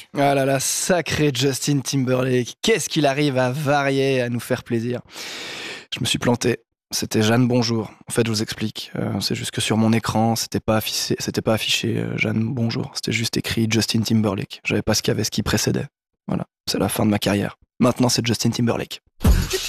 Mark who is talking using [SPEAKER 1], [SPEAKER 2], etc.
[SPEAKER 1] Ah là là, sacré Justin Timberlake. Qu'est-ce qu'il arrive à varier, à nous faire plaisir. Je me suis planté. C'était Jeanne Bonjour. En fait, je vous explique. C'est juste que sur mon écran, c'était pas affiché Jeanne Bonjour. C'était juste écrit Justin Timberlake. J'avais pas ce qu'il y avait, ce qui précédait. Voilà, c'est la fin de ma carrière. Maintenant, c'est Justin Timberlake.